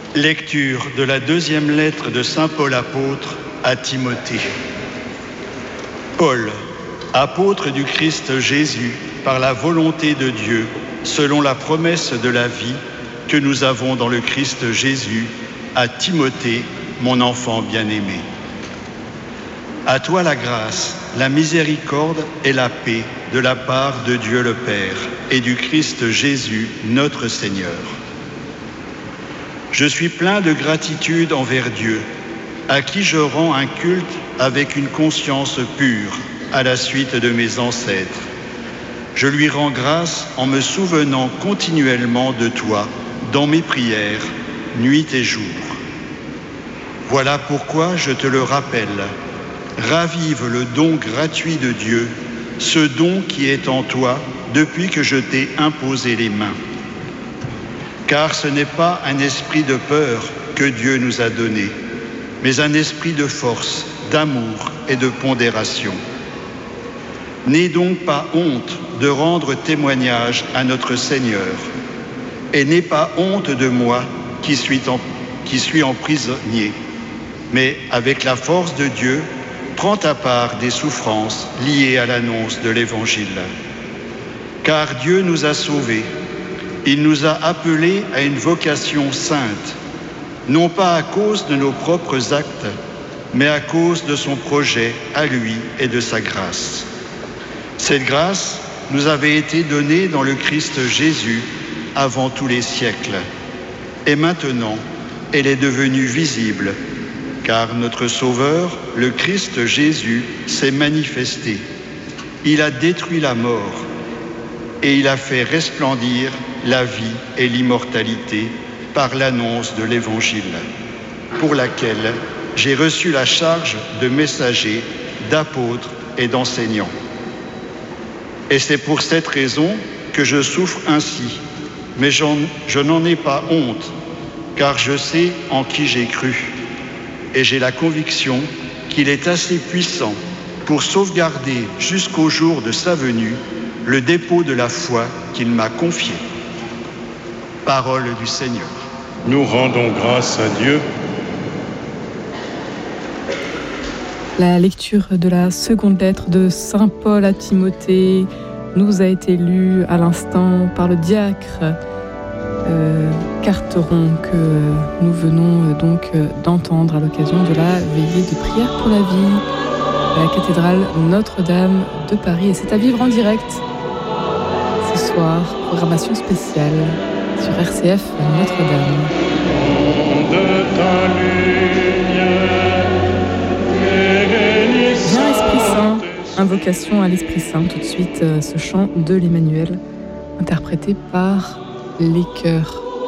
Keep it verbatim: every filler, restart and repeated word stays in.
Lecture de la deuxième lettre de saint Paul apôtre à Timothée. Paul, apôtre du Christ Jésus, par la volonté de Dieu, selon la promesse de la vie que nous avons dans le Christ Jésus, à Timothée, mon enfant bien-aimé. À toi la grâce, la miséricorde et la paix de la part de Dieu le Père et du Christ Jésus, notre Seigneur. Je suis plein de gratitude envers Dieu, à qui je rends un culte avec une conscience pure, à la suite de mes ancêtres. Je lui rends grâce en me souvenant continuellement de toi, dans mes prières, nuit et jour. Voilà pourquoi je te le rappelle. Ravive le don gratuit de Dieu, ce don qui est en toi depuis que je t'ai imposé les mains. Car ce n'est pas un esprit de peur que Dieu nous a donné, mais un esprit de force, d'amour et de pondération. N'aie donc pas honte de rendre témoignage à notre Seigneur, et n'aie pas honte de moi qui suis, en, qui suis emprisonnier, mais avec la force de Dieu, prends ta part des souffrances liées à l'annonce de l'Évangile. Car Dieu nous a sauvés. Il nous a appelés à une vocation sainte, non pas à cause de nos propres actes, mais à cause de son projet à lui et de sa grâce. Cette grâce nous avait été donnée dans le Christ Jésus avant tous les siècles. Et maintenant, elle est devenue visible, car notre Sauveur, le Christ Jésus, s'est manifesté. Il a détruit la mort et il a fait resplendir la vie et l'immortalité par l'annonce de l'Évangile, pour laquelle j'ai reçu la charge de messager, d'apôtre et d'enseignant. Et c'est pour cette raison que je souffre ainsi, mais j'en, je n'en ai pas honte, car je sais en qui j'ai cru, et j'ai la conviction qu'il est assez puissant pour sauvegarder jusqu'au jour de sa venue le dépôt de la foi qu'il m'a confié. Parole du Seigneur. Nous rendons grâce à Dieu. La lecture de la seconde lettre de saint Paul à Timothée nous a été lue à l'instant par le diacre euh, Carteron que nous venons donc d'entendre à l'occasion de la veillée de prière pour la vie à la cathédrale Notre-Dame de Paris. Et c'est à vivre en direct ce soir, programmation spéciale sur R C F Notre-Dame. Viens Esprit Saint, invocation à l'Esprit Saint, tout de suite ce chant de l'Emmanuel interprété par les chœurs